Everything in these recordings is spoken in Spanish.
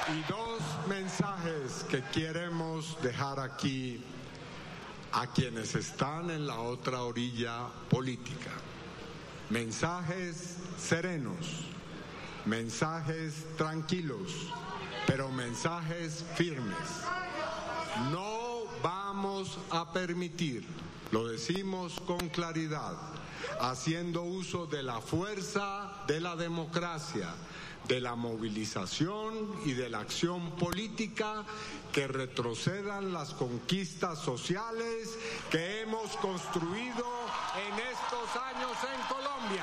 Y dos mensajes que queremos dejar aquí a quienes están en la otra orilla política. Mensajes serenos, mensajes tranquilos, pero mensajes firmes. No vamos a permitir, lo decimos con claridad, haciendo uso de la fuerza de la democracia, de la movilización y de la acción política, que retrocedan las conquistas sociales que hemos construido en estos años en Colombia.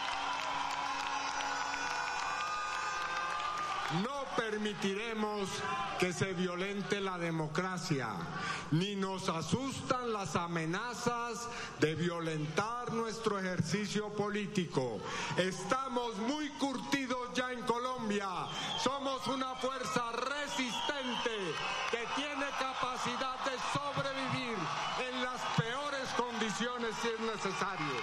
No permitiremos que se violente la democracia, ni nos asustan las amenazas de violentar nuestro ejercicio político. Estamos muy curtidos ya en Colombia. Somos una fuerza resistente que tiene capacidad de sobrevivir en las peores condiciones si es necesario.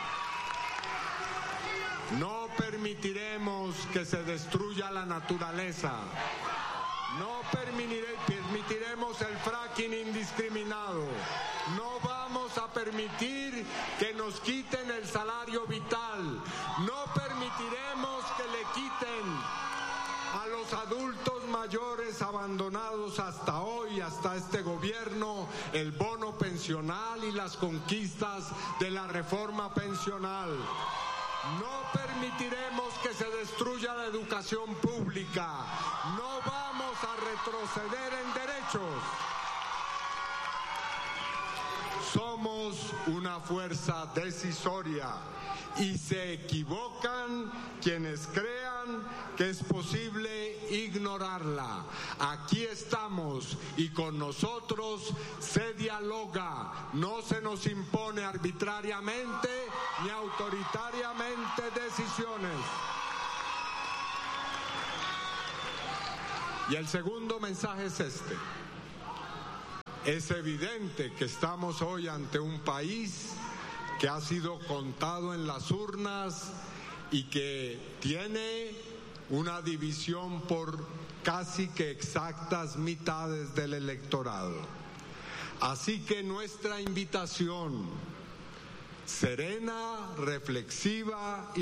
No permitiremos que se destruya la naturaleza. No permitiremos el fracking indiscriminado. No vamos a permitir que nos quiten el salario vital. No permitiremos que le quiten a los adultos mayores abandonados hasta hoy, hasta este gobierno, el bono pensional y las conquistas de la reforma pensional. No permitiremos que se destruya la educación pública. No vamos a retroceder en derechos. Somos una fuerza decisoria y se equivocan quienes crean que es posible ignorarla. Aquí estamos y con nosotros se dialoga, no se nos impone arbitrariamente ni autoritariamente decisiones. Y el segundo mensaje es este. Es evidente que estamos hoy ante un país que ha sido contado en las urnas y que tiene una división por casi que exactas mitades del electorado. Así que nuestra invitación serena, reflexiva y